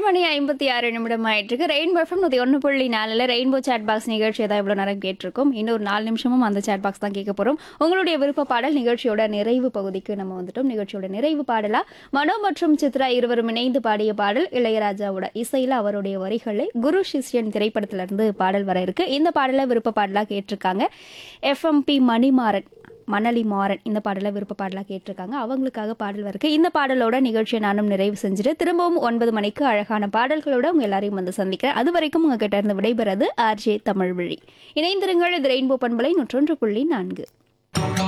மணி 56 ஆயிட்டிருக்கு. Rainbow FM 101.4 rainbow chat box நிகழ்ச்சியை தான் இவ்வளோ நேரம் கேட்டிருக்கோம். இன்னொரு 4 நிமிஷமும் அந்த சாட் பாக்ஸ் தான் கேட்க போகிறோம். உங்களுடைய விருப்ப பாடல் நிகழ்ச்சியோட நிறைவு பகுதிக்கு நம்ம வந்துட்டோம். நிகழ்ச்சியோட நிறைவு பாடலா மனோ மற்றும் சித்ரா இருவரும் இணைந்து பாடிய பாடல் இளையராஜாவோட இசையில் அவருடைய வரிகளை குரு சிஷ்யன் திரைப்படத்திலிருந்து பாடல் வர இருக்கு. இந்த பாடலை விருப்ப பாடலாக கேட்டிருக்காங்க எஃப்எம்பி மணலி மாறன். இந்த பாடலை விருப்ப பாடலாக கேட்டிருக்காங்க. அவங்களுக்காக பாடல் இருக்கு. இந்த பாடலோட நிகழ்ச்சியை நானும் நிறைவு செஞ்சுட்டு திரும்பவும் 9 மணிக்கு அழகான பாடல்களோட உங்க எல்லாரையும் வந்து சந்திக்கிறேன். அது வரைக்கும் உங்ககிட்ட இருந்து விடைபெறது ஆர்ஜே தமிழ்விழி. இணைந்திருங்கள். இது ரெயின்போ பண்பலை 101.4.